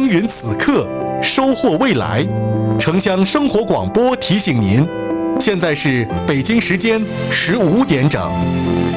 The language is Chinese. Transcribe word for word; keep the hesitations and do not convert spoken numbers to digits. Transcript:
耕耘此刻，收获未来。城乡生活广播提醒您，现在是北京时间十五点整。